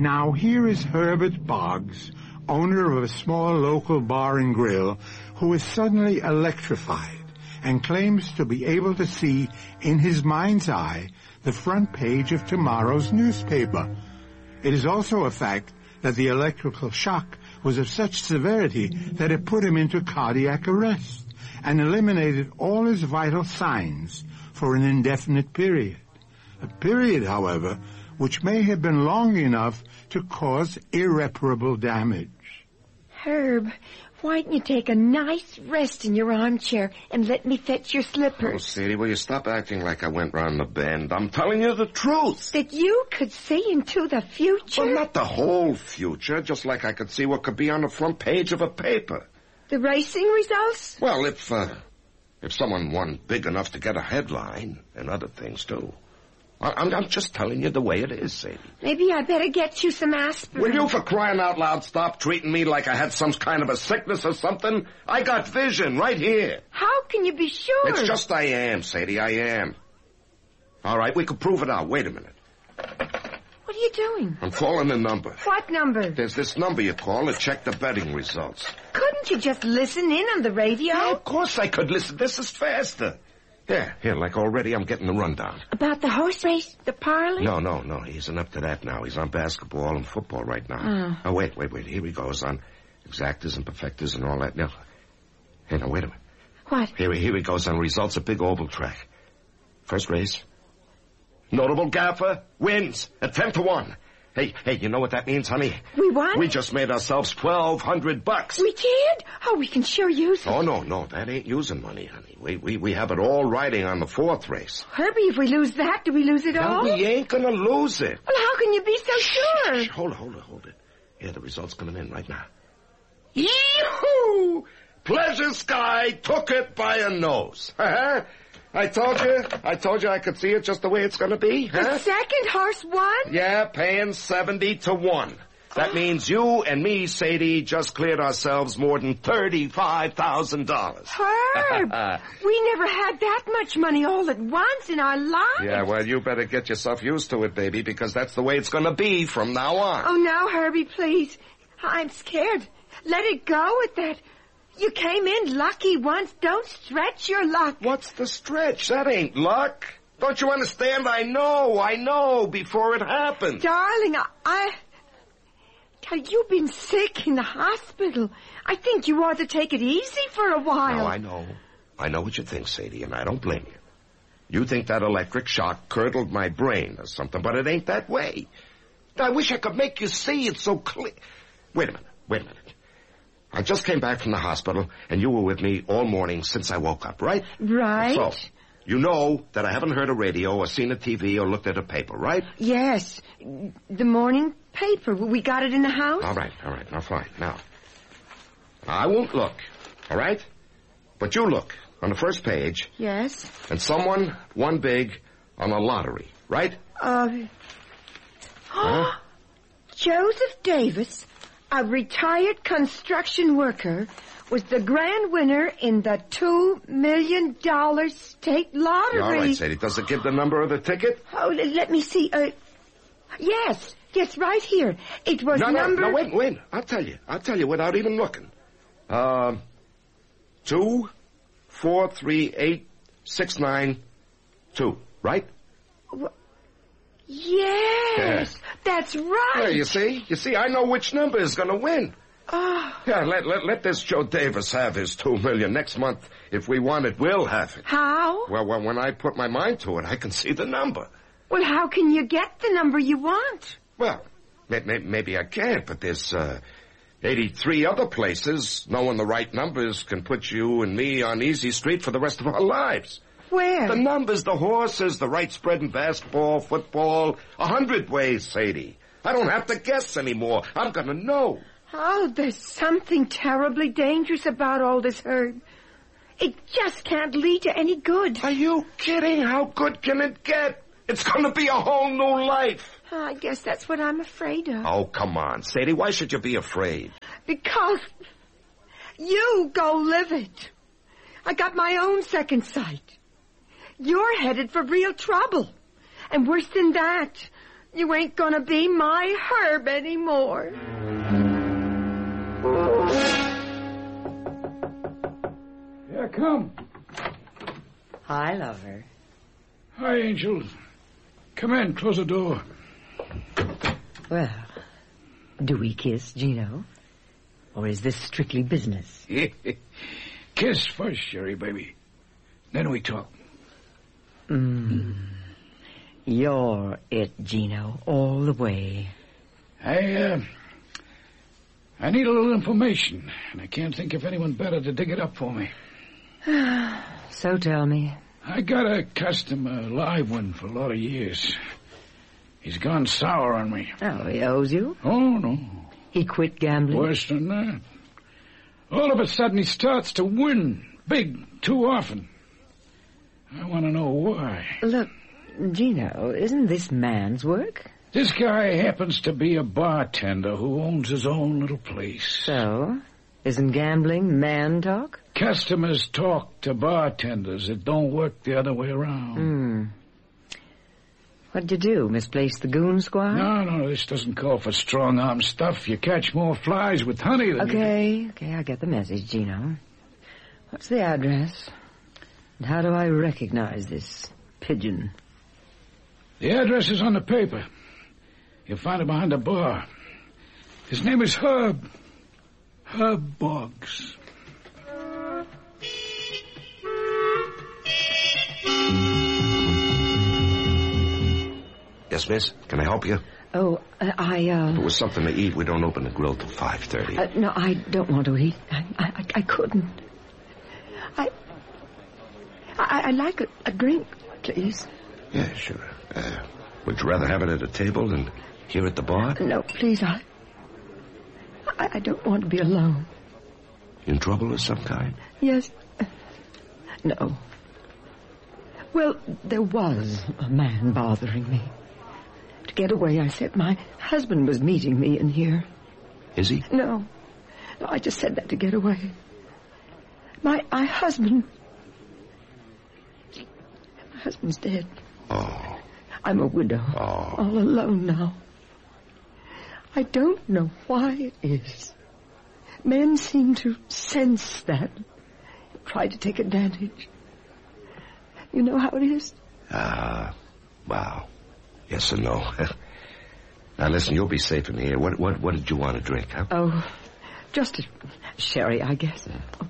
Now here is Herbert Boggs, owner of a small local bar and grill, who is suddenly electrified and claims to be able to see in his mind's eye the front page of tomorrow's newspaper. It is also a fact that the electrical shock was of such severity that it put him into cardiac arrest and eliminated all his vital signs for an indefinite period. A period, however, which may have been long enough to cause irreparable damage. Herb, why don't you take a nice rest in your armchair and let me fetch your slippers? Oh, Sadie, will you stop acting like I went round the bend? I'm telling you the truth. That you could see into the future? Well, not the whole future, just like I could see what could be on the front page of a paper. The racing results? Well, if someone won big enough to get a headline, and other things, too. I'm just telling you the way it is, Sadie. Maybe I better get you some aspirin. Will you, for crying out loud, stop treating me like I had some kind of a sickness or something? I got vision right here. How can you be sure? It's just I am, Sadie, I am. All right, we could prove it out. Wait a minute. What are you doing? I'm calling a number. What number? There's this number you call to check the betting results. Couldn't you just listen in on the radio? Yeah, of course I could listen. This is faster. Here, like already I'm getting the rundown. About the horse race, the parlay? No, he isn't up to that now. He's on basketball and football right now. Oh, wait, here he goes on exactas and perfectas and all that. No, hey, now, wait a minute. What? Here he goes on results of big oval track. First race. Notable gaffer wins at 10-1. Hey, you know what that means, honey? We won? We just made ourselves $1,200. We did? Oh, we can sure use it. Oh, no, that ain't using money, honey. We have it all riding on the fourth race. Herbie, if we lose that, do we lose it all? No, we ain't gonna lose it. Well, how can you be so sure? Shh, hold it. Here, the results coming in right now. Yee-hoo! Pleasure Sky took it by a nose. I told you I could see it just the way it's gonna be. The second horse won? Yeah, paying 70-1. That means you and me, Sadie, just cleared ourselves more than $35,000. Herb, we never had that much money all at once in our lives. Yeah, well, you better get yourself used to it, baby, because that's the way it's going to be from now on. Oh, no, Herbie, please. I'm scared. Let it go with that. You came in lucky once. Don't stretch your luck. What's the stretch? That ain't luck. Don't you understand? I know, before it happened. Darling, you've been sick in the hospital. I think you ought to take it easy for a while. No, I know. I know what you think, Sadie, and I don't blame you. You think that electric shock curdled my brain or something, but it ain't that way. I wish I could make you see it so clear. Wait a minute. I just came back from the hospital, and you were with me all morning since I woke up, right? Right. So, you know that I haven't heard a radio or seen a TV or looked at a paper, right? Yes. The morning paper. We got it in the house? All right. Now, fine. Now, I won't look, all right? But you look on the first page. Yes. And someone won big on a lottery, right? Joseph Davis, a retired construction worker, was the grand winner in the $2 million state lottery. All right, Sadie. Does it give the number of the ticket? Oh, let me see. Yes, right here. It was number... No, wait. I'll tell you without even looking. 2, 4, 3, 8, 6, 9, 2, right? Yes, that's right. Yeah, you see, I know which number is going to win. Oh. Yeah, let this Joe Davis have his $2 million. Next month, if we want it, we'll have it. How? Well, when I put my mind to it, I can see the number. Well, how can you get the number you want? Well, maybe I can't, but there's 83 other places. Knowing the right numbers can put you and me on easy street for the rest of our lives. Where? The numbers, the horses, the right spread in basketball, football, 100 ways, Sadie. I don't have to guess anymore. I'm going to know. Oh, there's something terribly dangerous about all this, Herb. It just can't lead to any good. Are you kidding? How good can it get? It's going to be a whole new life. I guess that's what I'm afraid of. Oh, come on, Sadie. Why should you be afraid? Because you go live it. I got my own second sight. You're headed for real trouble. And worse than that, You ain't gonna be my Herb anymore. Yeah, come. Hi, lover. Hi, Angel. Come in, close the door. Well, do we kiss, Gino? Or is this strictly business? Kiss first, Sherry, baby. Then we talk. You're it, Gino, all the way. I need a little information, and I can't think of anyone better to dig it up for me. So tell me. I got a customer, a live one, for a lot of years. He's gone sour on me. Oh, he owes you? Oh, no. He quit gambling? Worse than that. All of a sudden, he starts to win. Big, too often. I want to know why. Look, Gino, isn't this man's work? This guy happens to be a bartender who owns his own little place. So? Isn't gambling man talk? Customers talk to bartenders. It don't work the other way around. What'd you do, misplace the goon squad? No, this doesn't call for strong-arm stuff. You catch more flies with honey than Okay, I get the message, Gino. What's the address? And how do I recognize this pigeon? The address is on the paper. You'll find it behind the bar. His name is Herb. Herb Boggs. Yes, miss? Can I help you? Oh, If it was something to eat, we don't open the grill till 5:30. No, I don't want to eat. I couldn't. I'd like a drink, please. Yeah, sure. Would you rather have it at a table than here at the bar? No, please, I don't want to be alone. In trouble of some kind? Yes. No. Well, there was a man bothering me. To get away, I said my husband was meeting me in here. Is he? No, I just said that to get away. My husband... My husband's dead. Oh. I'm a widow. Oh. All alone now. I don't know why it is. Men seem to sense that. Try to take advantage. You know how it is? Wow. Yes and no. Now, listen, you'll be safe in here. What did you want to drink, huh? Oh, just a sherry, I guess.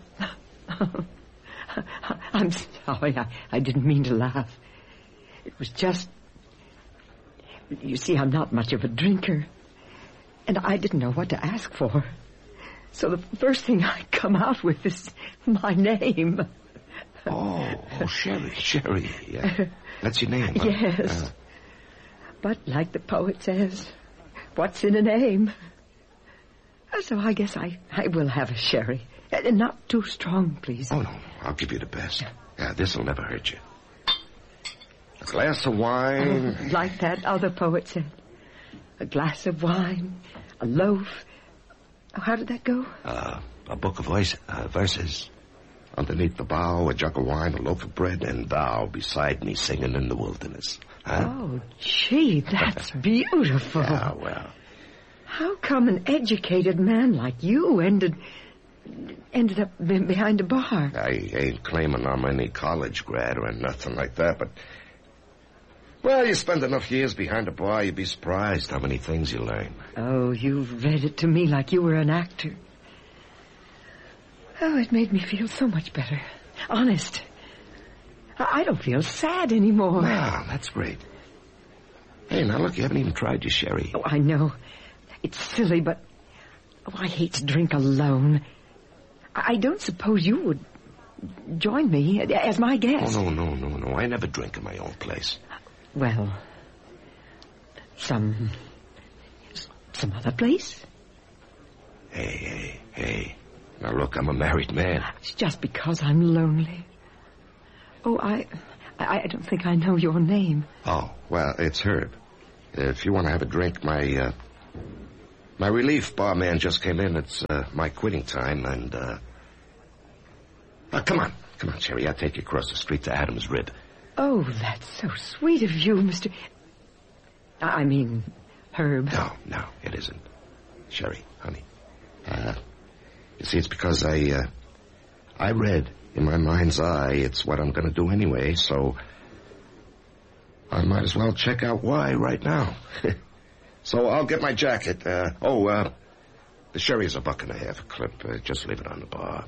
I'm sorry. I didn't mean to laugh. It was just... You see, I'm not much of a drinker. And I didn't know what to ask for. So the first thing I come out with is my name. Oh, Sherry. Yeah. That's your name, huh? Yes. But like the poet says, what's in a name? So I guess I will have a sherry. Not too strong, please. Oh, no. I'll give you the best. Yeah, this'll never hurt you. A glass of wine. Oh, like that other poet said. A glass of wine, a loaf. Oh, how did that go? A book of verses. Underneath the bough, a jug of wine, a loaf of bread, and thou beside me singing in the wilderness. Huh? Oh, gee, that's beautiful. Yeah, well. How come an educated man like you ended up behind a bar? I ain't claiming I'm any college grad or nothing like that, but... Well, you spend enough years behind a bar, you'd be surprised how many things you learn. Oh, you've read it to me like you were an actor. Oh, it made me feel so much better. Honest. I don't feel sad anymore. Wow, that's great. Hey, now look, you haven't even tried your sherry. Oh, I know. It's silly, but... Oh, I hate to drink alone. I don't suppose you would join me as my guest. Oh, no. I never drink in my own place. Well, some other place? Hey. Now, look, I'm a married man. It's just because I'm lonely. Oh, I don't think I know your name. Oh, well, it's Herb. If you want to have a drink, my relief barman just came in. It's my quitting time, and, come on, Sherry. I'll take you across the street to Adam's Rib. Oh, that's so sweet of you, Mr... I mean, Herb. No, it isn't. Sherry, honey. You see, it's because I read in my mind's eye it's what I'm going to do anyway, so I might as well check out why right now. So I'll get my jacket. The sherry's $1.50 a clip. Just leave it on the bar.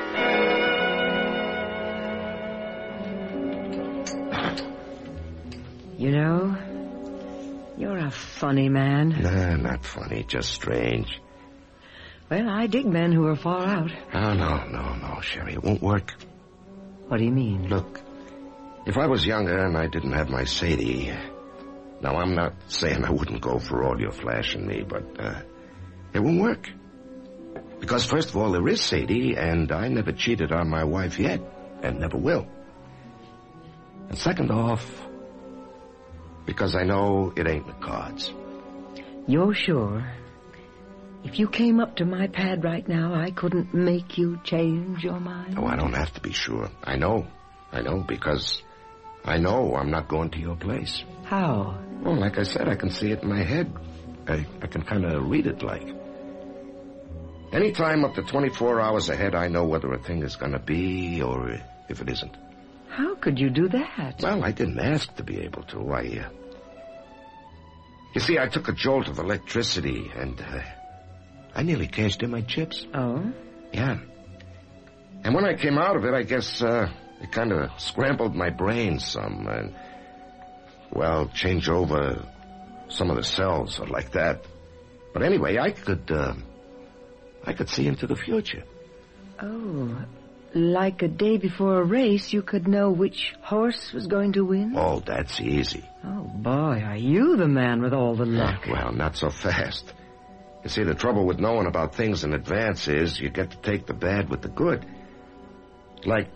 You know, you're a funny man. Nah, not funny, just strange. Well, I dig men who are far out. Oh, no, Sherry, it won't work. What do you mean? Look, if I was younger and I didn't have my Sadie... Now, I'm not saying I wouldn't go for all you're flashing me, but it won't work. Because, first of all, there is Sadie, and I never cheated on my wife yet, and never will. And second off, because I know it ain't in the cards. You're sure? If you came up to my pad right now, I couldn't make you change your mind? Oh, I don't have to be sure. I know, because I know I'm not going to your place. How? Well, like I said, I can see it in my head. I can kind of read it like. Anytime up to 24 hours ahead, I know whether a thing is going to be or if it isn't. How could you do that? Well, I didn't ask to be able to. You see, I took a jolt of electricity and I nearly cashed in my chips. Oh? Yeah. And when I came out of it, I guess it kind of scrambled my brain some and, well, change over some of the cells or like that. But anyway, I could see into the future. Oh, like a day before a race, you could know which horse was going to win? Oh, that's easy. Oh, boy, are you the man with all the luck? Well, not so fast. You see, the trouble with knowing about things in advance is you get to take the bad with the good. Like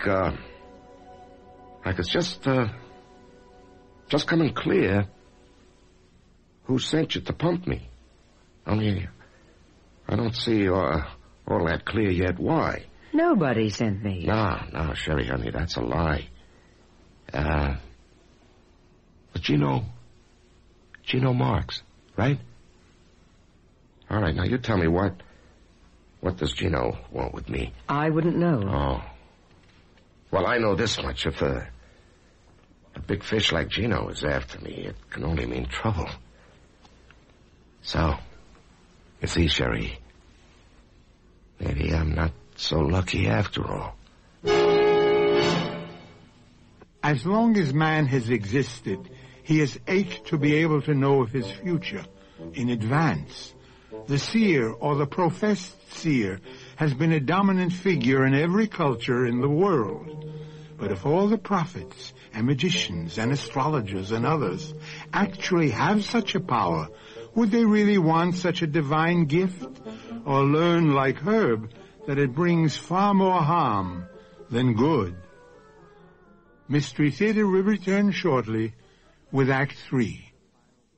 it's just coming clear who sent you to pump me. Only I don't see all that clear yet why. Nobody sent me. No, Sherry, honey, that's a lie. But Gino Marks, right? All right, now you tell me what does Gino want with me? I wouldn't know. Oh. Well, I know this much. If a big fish like Gino is after me, it can only mean trouble. So, you see, Sherry, maybe I'm not so lucky after all. As long as man has existed, he has ached to be able to know of his future in advance. The seer, or the professed seer, has been a dominant figure in every culture in the world. But if all the prophets and magicians and astrologers and others actually have such a power, would they really want such a divine gift? Or learn, like Herb, that it brings far more harm than good? Mystery Theater will return shortly with Act 3.